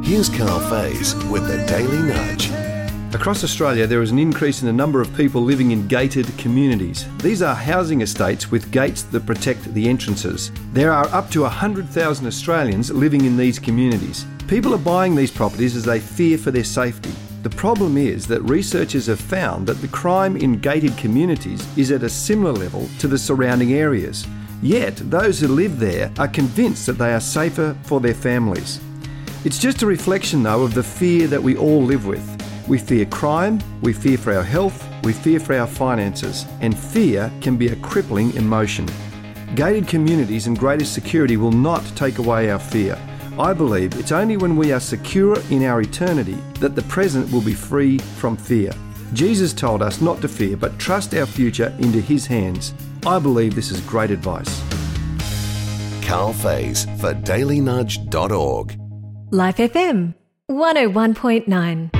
Here's Carl Faze with the Daily Nudge. Across Australia, there is an increase in the number of people living in gated communities. These are housing estates with gates that protect the entrances. There are up to 100,000 Australians living in these communities. People are buying these properties as they fear for their safety. The problem is that researchers have found that the crime in gated communities is at a similar level to the surrounding areas. Yet, those who live there are convinced that they are safer for their families. It's just a reflection, though, of the fear that we all live with. We fear crime, we fear for our health, we fear for our finances, and fear can be a crippling emotion. Gated communities and greater security will not take away our fear. I believe it's only when we are secure in our eternity that the present will be free from fear. Jesus told us not to fear, but trust our future into His hands. I believe this is great advice. Carl Faze for dailynudge.org. Life FM 101.9.